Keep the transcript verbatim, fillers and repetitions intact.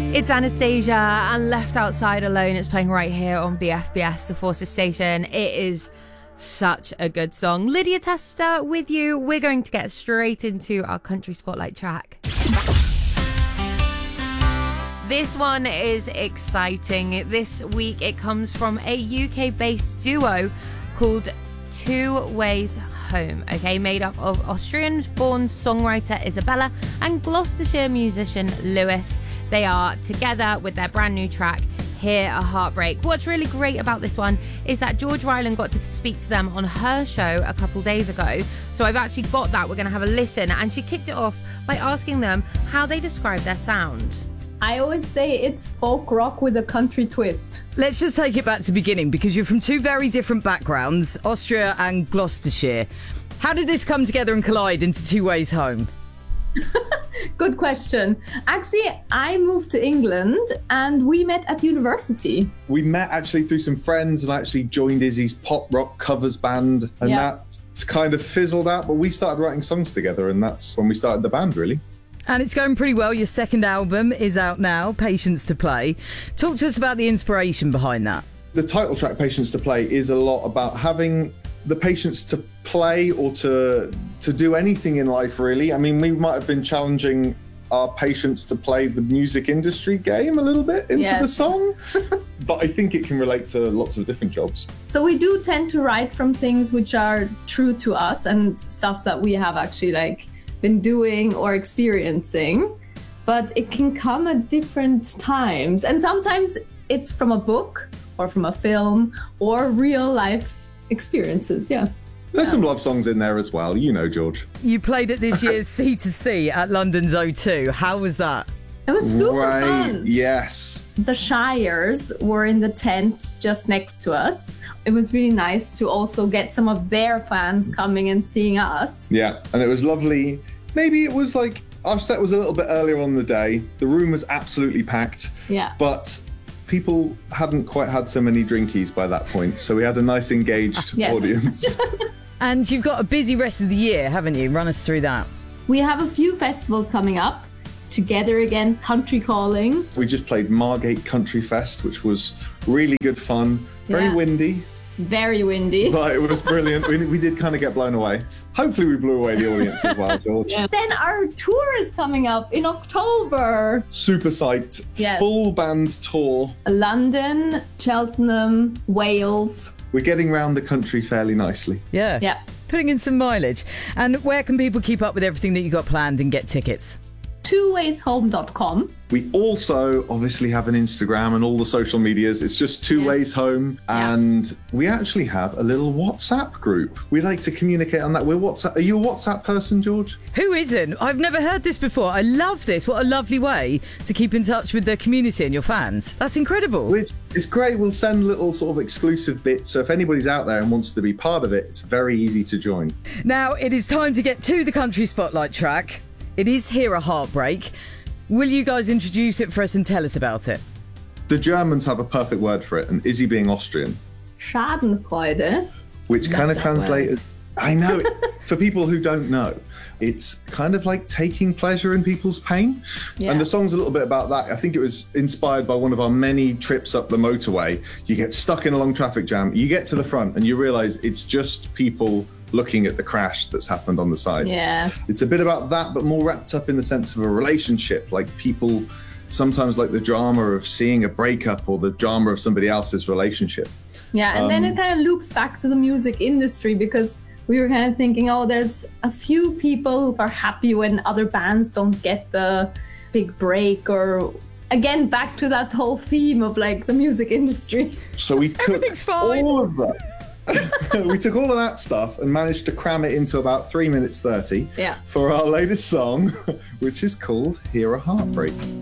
It's Anastasia and Left Outside Alone. It's playing right here on B F B S, the Forces station. It is such a good song. Lydia Tester with you. We're going to get straight into our country spotlight track. This one is exciting. This week it comes from a U K-based duo called Two Ways Home, okay, made up of Austrian-born songwriter Isabella and Gloucestershire musician Lewis. They are together with their brand new track, Hear a Heartbreak. What's really great about this one is that George Ryland got to speak to them on her show a couple days ago. So I've actually got that. We're going to have a listen. And she kicked it off by asking them how they describe their sound. I always say it's folk rock with a country twist. Let's just take it back to the beginning, because you're from two very different backgrounds, Austria and Gloucestershire. How did this come together and collide into Two Ways Home? Good question. Actually, I moved to England and we met at university. We met actually through some friends and I actually joined Izzy's pop rock covers band, and Yeah. that kind of fizzled out, but we started writing songs together and that's when we started the band, really. And it's going pretty well. Your second album is out now, Patience to Play. Talk to us about the inspiration behind that. The title track, Patience to Play, is a lot about having the patience to play or to to do anything in life, really. I mean, we might have been challenging our patience to play the music industry game a little bit into Yes. the song, but I think it can relate to lots of different jobs. So we do tend to write from things which are true to us and stuff that we have actually like been doing or experiencing, but it can come at different times. And sometimes it's from a book or from a film or real life experiences, yeah. There's Yeah. some love songs in there as well, you know, George. You played at this year's C to C at London's O two. How was that? It was super right, fun. yes. The Shires were in the tent just next to us. It was really nice to also get some of their fans coming and seeing us. Yeah, and it was lovely. Maybe it was like, our set was a little bit earlier on in the day. The room was absolutely packed. Yeah. But people hadn't quite had so many drinkies by that point. So we had a nice engaged Yes. audience. And you've got a busy rest of the year, haven't you? Run us through that. We have a few festivals coming up. Together Again, Country Calling. We just played Margate Country Fest, which was really good fun. Very Yeah. windy, Very windy. but it was brilliant. we, we did kind of get blown away. Hopefully we blew away the audience as well, George. Yeah. Then our tour is coming up in October. Super psyched. Yes. Full band tour. London, Cheltenham, Wales. We're getting round the country fairly nicely. Yeah. Yeah. Putting in some mileage. And where can people keep up with everything that you got planned and get tickets? two ways home dot com. We also obviously have an Instagram and all the social medias. It's just Two Yes. Ways Home. Yeah. And we actually have a little WhatsApp group. We like to communicate on that. We're WhatsApp. Are you a WhatsApp person, George? Who isn't? I've never heard this before. I love this. What a lovely way to keep in touch with the community and your fans. That's incredible. Which is great. We'll send little sort of exclusive bits. So if anybody's out there and wants to be part of it, it's very easy to join. Now it is time to get to the country spotlight track. It is Hear a Heartbreak. Will you guys introduce it for us and tell us about it? The Germans have a perfect word for it, and Izzy being Austrian, Schadenfreude. which Love kind of that translates word. as, I know, for people who don't know, it's kind of like taking pleasure in people's pain. Yeah. And the song's a little bit about that. I think it was inspired by one of our many trips up the motorway. You get stuck in a long traffic jam, you get to the front and you realize it's just people looking at the crash that's happened on the side. Yeah. It's a bit about that, but more wrapped up in the sense of a relationship, like people sometimes like the drama of seeing a breakup or the drama of somebody else's relationship. Yeah, and then Um, it kind of loops back to the music industry because we were kind of thinking, oh, there's a few people who are happy when other bands don't get the big break, or again, back to that whole theme of like the music industry. So we took Everything's fine. all of that. we took all of that stuff and managed to cram it into about three minutes thirty Yeah. for our latest song, which is called Hear a Heartbreak.